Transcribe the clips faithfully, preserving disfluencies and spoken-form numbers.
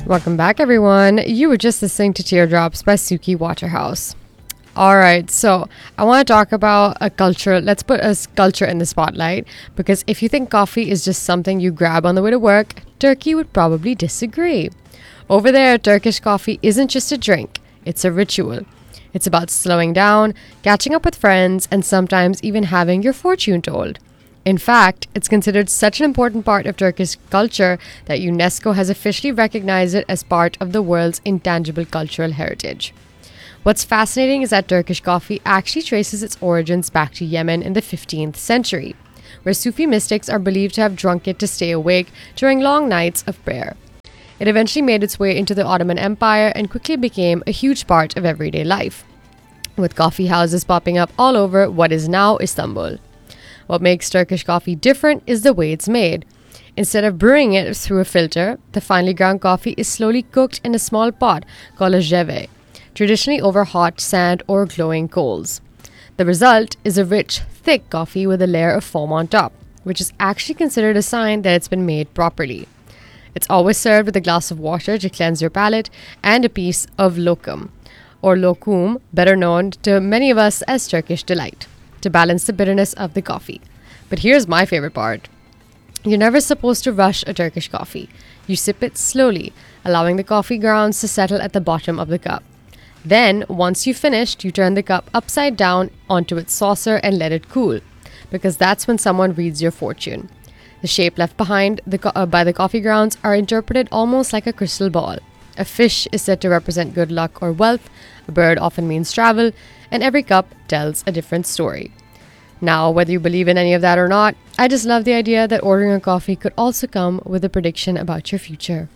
Welcome back, everyone. You were just listening to Teardrops by Suki Waterhouse. All right, so I want to talk about a culture. Let's put a culture in the spotlight, because if you think coffee is just something you grab on the way to work, Turkey would probably disagree. Over there, Turkish coffee isn't just a drink, it's a ritual. It's about slowing down, catching up with friends, and sometimes even having your fortune told. In fact, it's considered such an important part of Turkish culture that UNESCO has officially recognized it as part of the world's intangible cultural heritage. What's fascinating is that Turkish coffee actually traces its origins back to Yemen in the fifteenth century, where Sufi mystics are believed to have drunk it to stay awake during long nights of prayer. It eventually made its way into the Ottoman Empire and quickly became a huge part of everyday life, with coffee houses popping up all over what is now Istanbul. What makes Turkish coffee different is the way it's made. Instead of brewing it through a filter, the finely ground coffee is slowly cooked in a small pot called a jeve, traditionally over hot sand or glowing coals. The result is a rich, thick coffee with a layer of foam on top, which is actually considered a sign that it's been made properly. It's always served with a glass of water to cleanse your palate and a piece of lokum, or lokum, better known to many of us as Turkish delight, to balance the bitterness of the coffee. But here's my favorite part. You're never supposed to rush a Turkish coffee. You sip it slowly, allowing the coffee grounds to settle at the bottom of the cup. Then, once you've finished, you turn the cup upside down onto its saucer and let it cool, because that's when someone reads your fortune. The shape left behind the co- uh, by the coffee grounds are interpreted almost like a crystal ball. A fish is said to represent good luck or wealth, a bird often means travel, and every cup tells a different story. Now, whether you believe in any of that or not, I just love the idea that ordering a coffee could also come with a prediction about your future.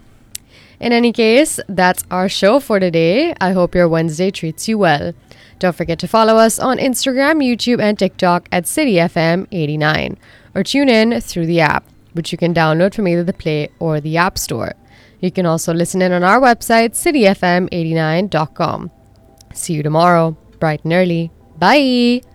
In any case, that's our show for today. I hope your Wednesday treats you well. Don't forget to follow us on Instagram, YouTube, and TikTok at City F M eighty-nine, or tune in through the app, which you can download from either the Play or the App Store. You can also listen in on our website, city f m eighty-nine dot com. See you tomorrow, bright and early. Bye!